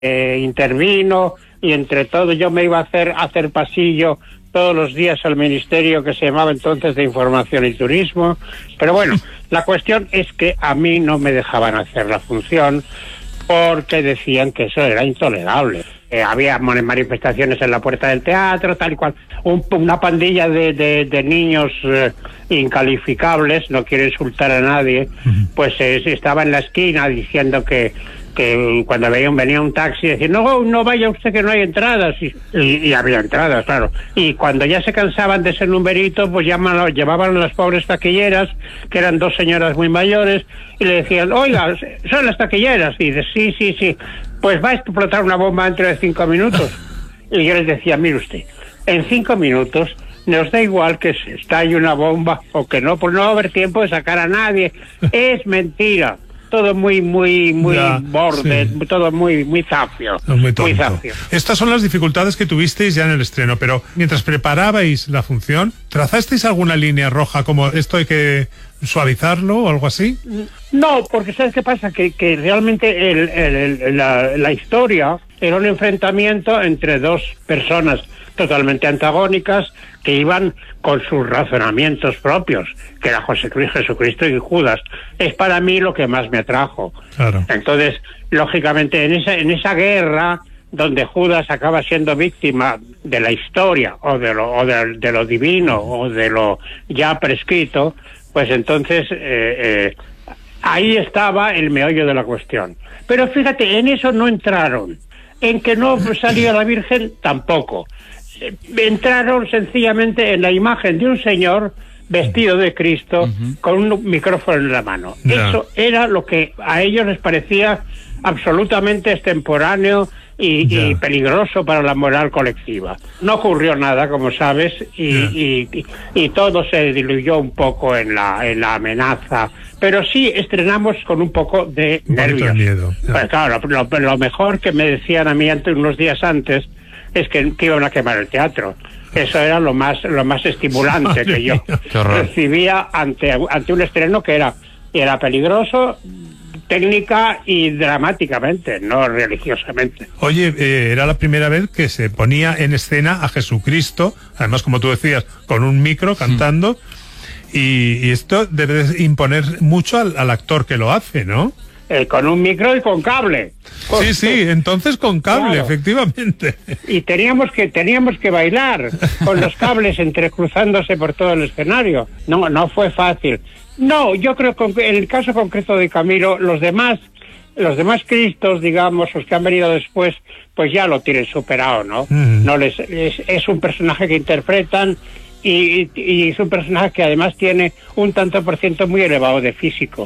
intervino, y entre todo yo me iba a hacer pasillo todos los días al ministerio que se llamaba entonces de Información y Turismo. Pero bueno, la cuestión es que a mí no me dejaban hacer la función porque decían que eso era intolerable. Había manifestaciones en la puerta del teatro, tal y cual. Una pandilla de niños incalificables, no quiero insultar a nadie, pues estaba en la esquina diciendo que cuando venía un taxi decía no vaya usted que no hay entradas, y había entradas, claro, y cuando ya se cansaban de ese numerito pues llevaban a las pobres taquilleras, que eran dos señoras muy mayores, y le decían, oiga, son las taquilleras, y dice, sí, pues va a explotar una bomba dentro de 5 minutos. Y yo les decía, mire usted, en 5 minutos nos da igual que se estalle una bomba o que no, pues no va a haber tiempo de sacar a nadie. Es mentira. Todo muy borde, sí. Todo muy zafio. Muy zafio. Estas son las dificultades que tuvisteis ya en el estreno, pero mientras preparabais la función, ¿trazasteis alguna línea roja como esto hay que suavizarlo o algo así? No, porque ¿sabes qué pasa? Que realmente la historia era un enfrentamiento entre dos personas totalmente antagónicas que iban con sus razonamientos propios, que era Jesucristo y Judas. Es para mí lo que más me atrajo. Claro. Entonces, lógicamente, en esa guerra donde Judas acaba siendo víctima de la historia o de lo divino o de lo ya prescrito, pues entonces ahí estaba el meollo de la cuestión. Pero fíjate, en eso no entraron. En que no salía la Virgen, tampoco. Entraron sencillamente en la imagen de un señor vestido de Cristo con un micrófono en la mano. Eso era lo que a ellos les parecía absolutamente extemporáneo y peligroso para la moral colectiva. No ocurrió nada, como sabes, y todo se diluyó un poco en la amenaza, pero sí estrenamos con un poco de nervios. Miedo. Pues claro, lo mejor que me decían a mí unos días antes es que iban a quemar el teatro. Eso era lo más estimulante que yo recibía ante un estreno que era peligroso, técnica y dramáticamente, no religiosamente. Oye, era la primera vez que se ponía en escena a Jesucristo, además, como tú decías, con un micro cantando, y esto debe imponer mucho al actor que lo hace, ¿no? Con un micro y con cable. Sí, entonces con cable, claro. Efectivamente. Y teníamos que bailar con los cables entrecruzándose por todo el escenario. No fue fácil. No, yo creo que en el caso concreto de Camilo, los demás Cristos, digamos, los que han venido después, pues ya lo tienen superado, ¿no? Es un personaje que interpretan y es un personaje que además tiene un tanto por ciento muy elevado de físico.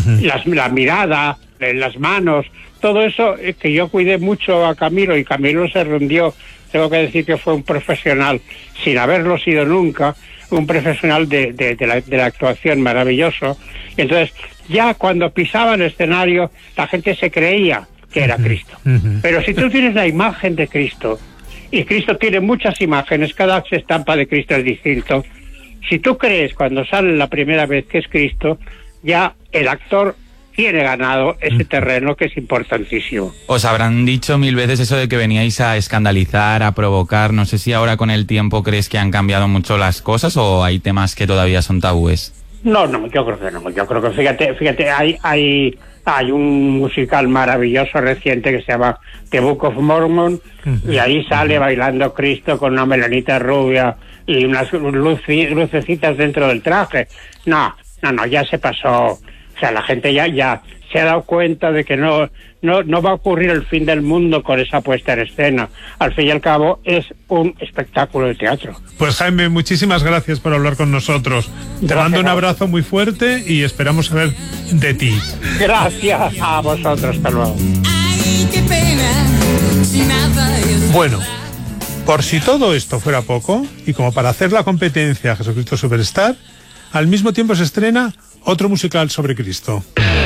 La mirada, las manos, todo eso que yo cuidé mucho a Camilo, y Camilo se rindió. Tengo que decir que fue un profesional, sin haberlo sido nunca, un profesional de la actuación maravilloso. Entonces, ya cuando pisaba el escenario, la gente se creía que era Cristo. Pero si tú tienes la imagen de Cristo, y Cristo tiene muchas imágenes, cada estampa de Cristo es distinto, si tú crees cuando sale la primera vez que es Cristo, ya el actor tiene ganado ese terreno, que es importantísimo. Os habrán dicho 1000 veces eso de que veníais a escandalizar, a provocar. No sé si ahora con el tiempo crees que han cambiado mucho las cosas o hay temas que todavía son tabúes. No, yo creo que no. Yo creo que, fíjate, hay un musical maravilloso reciente que se llama The Book of Mormon, y ahí sale bailando Cristo con una melanita rubia y unas lucecitas dentro del traje. No, ya se pasó. O sea, la gente ya se ha dado cuenta de que no va a ocurrir el fin del mundo con esa puesta en escena. Al fin y al cabo, es un espectáculo de teatro. Pues Jaime, muchísimas gracias por hablar con nosotros. Te mando un abrazo muy fuerte y esperamos saber de ti. Gracias a vosotros. Hasta luego. Ay, qué pena, si nada es... Bueno, por si todo esto fuera poco, y como para hacer la competencia a Jesucristo Superstar, al mismo tiempo se estrena otro musical sobre Cristo.